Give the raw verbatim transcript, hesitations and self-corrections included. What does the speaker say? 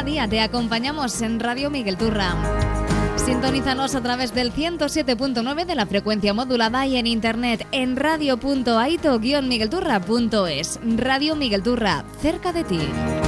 día te acompañamos en Radio Miguel Turra. Sintonízanos a través del ciento siete punto nueve de la frecuencia modulada y en internet en radio punto aito guion miguelturra punto es. Radio Miguel Turra, cerca de ti.